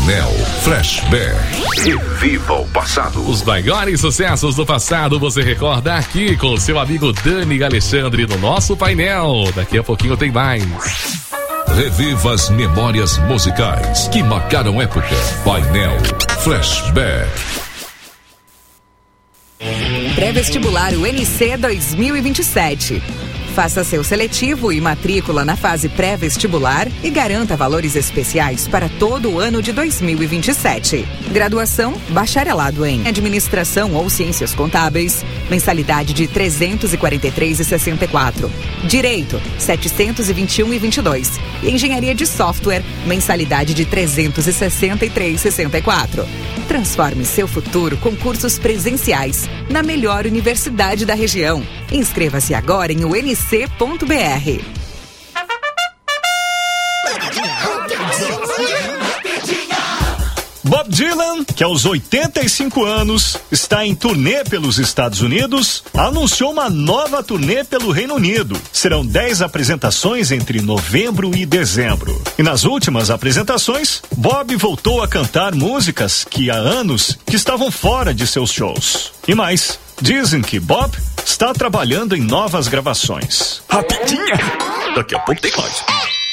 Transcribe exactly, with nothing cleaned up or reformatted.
Painel Flashback. Reviva o passado. Os maiores sucessos do passado você recorda aqui com o seu amigo Dani Alexandre no nosso painel. Daqui a pouquinho tem mais. Reviva as memórias musicais que marcaram época. Painel Flashback. Pré-vestibular U N C dois mil e vinte e sete. Faça seu seletivo e matrícula na fase pré-vestibular e garanta valores especiais para todo o ano de dois mil e vinte e sete. Graduação, bacharelado em Administração ou Ciências Contábeis, mensalidade de trezentos e quarenta e três reais e sessenta e quatro centavos. Direito, setecentos e vinte e um reais e vinte e dois centavos. E Engenharia de Software, mensalidade de trezentos e sessenta e três reais e sessenta e quatro centavos. Transforme seu futuro com cursos presenciais na melhor universidade da região. Inscreva-se agora em u n c ponto b r. Bob Dylan, que aos oitenta e cinco anos está em turnê pelos Estados Unidos, anunciou uma nova turnê pelo Reino Unido. Serão dez apresentações entre novembro e dezembro. E nas últimas apresentações, Bob voltou a cantar músicas que há anos que estavam fora de seus shows. E mais, dizem que Bob está trabalhando em novas gravações. Rapidinha! Daqui a pouco tem mais.